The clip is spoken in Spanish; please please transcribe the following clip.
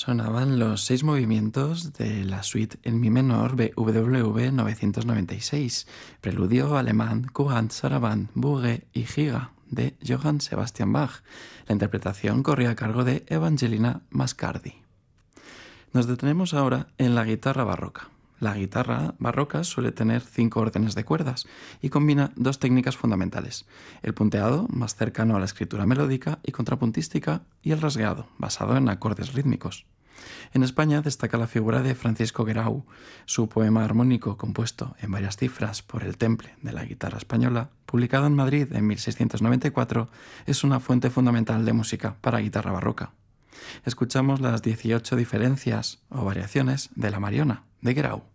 Sonaban los 6 movimientos de la suite en mi menor BWV 996, preludio alemán, Courant, Sarabande, Bourget y Giga de Johann Sebastian Bach. La interpretación corría a cargo de Evangelina Mascardi. Nos detenemos ahora en la guitarra barroca. La guitarra barroca suele tener 5 órdenes de cuerdas y combina 2 técnicas fundamentales: el punteado, más cercano a la escritura melódica y contrapuntística, y el rasgueado, basado en acordes rítmicos. En España destaca la figura de Francisco Guerau. Su poema armónico, compuesto en varias cifras por el Temple de la Guitarra Española, publicado en Madrid en 1694, es una fuente fundamental de música para guitarra barroca. Escuchamos las 18 diferencias o variaciones de la Mariona de Guerau.